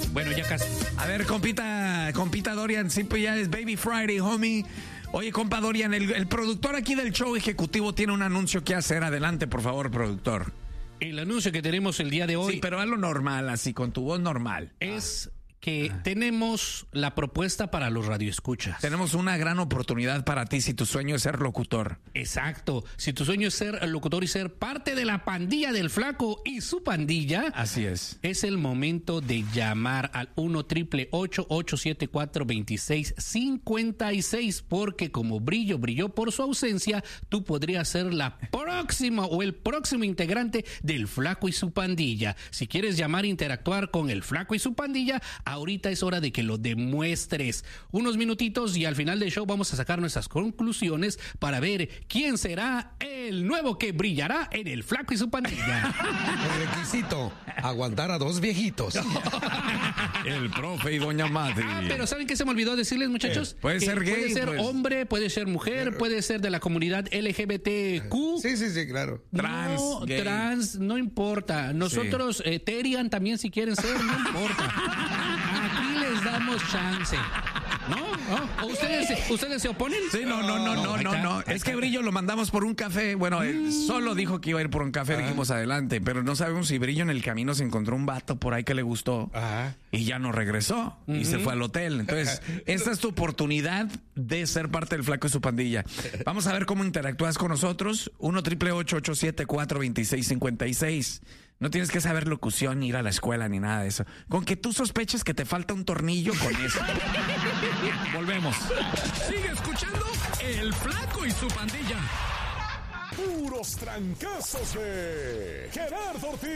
Bueno, ya casi. A ver, compita Dorian, siempre ya es Baby Friday, homie. Oye, compa Dorian, el productor aquí del show ejecutivo tiene un anuncio que hacer. Adelante, por favor, productor. El anuncio que tenemos el día de hoy Sí, pero hazlo normal, así, con tu voz normal. es que tenemos la propuesta para los radioescuchas. Tenemos una gran oportunidad para ti si tu sueño es ser locutor. Exacto. Si tu sueño es ser locutor y ser parte de la pandilla del Flaco y su pandilla, Así es. es el momento de llamar al 1-888-874-2656, porque como Brillo brilló por su ausencia, tú podrías ser la próxima o el próximo integrante del Flaco y su pandilla. Si quieres llamar e interactuar con el Flaco y su pandilla, ahorita es hora de que lo demuestres. Unos minutitos y al final del show vamos a sacar nuestras conclusiones para ver quién será el nuevo que brillará en el Flaco y su pandilla. El requisito, aguantar a dos viejitos. El profe y doña Madre. Pero ¿saben qué se me olvidó decirles, muchachos? Puede Que ser gay, puede ser pues. hombre, puede ser mujer, puede ser de la comunidad LGBTQ. Sí, claro. Trans, No, gay. trans, no importa. Nosotros, Terian también si quieren ser, no importa. Aquí les damos chance. ¿No? ¿O ustedes se oponen? Sí, no. Es que Brillo lo mandamos por un café. Bueno, él solo dijo que iba a ir por un café. Dijimos adelante, pero no sabemos si Brillo en el camino se encontró un vato por ahí que le gustó. Ajá. Y ya no regresó. Y se fue al hotel. Entonces, esta es tu oportunidad de ser parte del Flaco y su pandilla. Vamos a ver cómo interactúas con nosotros. 1-888-874-2656. No tienes que saber locución, ni ir a la escuela, ni nada de eso. Con que tú sospeches que te falta un tornillo, con eso. Volvemos. Sigue escuchando El Flaco y su pandilla. Puros trancazos de Gerardo Ortiz.